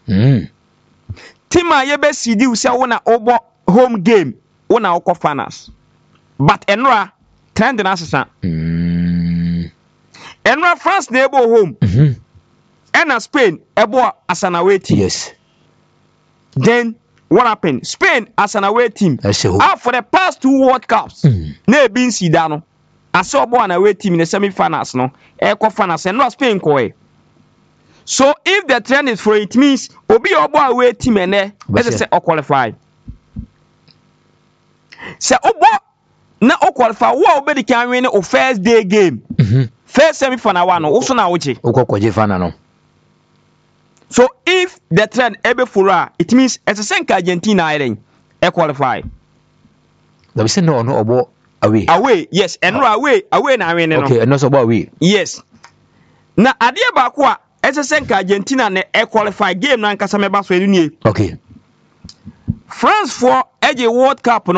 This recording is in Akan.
Team a yebe CD u say wona obo home game wona okọ finals. But enra trend na asesa. Enra France na ebo home. And Spain ebo as an away team. Yes. Then what happened? Spain as an away team. For the past 2 World Cups, ne been sidano. I saw an away team in the semi-finals, no. Eco finals and not Spain koe. So if the trend is for it means obi obo away team and there, let's say or qualify. So obo na o qualify. What obi can win o first day game, first semi-final one. Also na uche. Okoje final no. So if the trend ebe fura, it means as a senka Argentina iron qualify. There we say no obo away. Away, yes, and no away na win no. Okay, and also about away. Yes. Na adia ba kwa as a senka Argentina ne qualify game na nkasa meba so enu nie. Okay. France for a World Cup no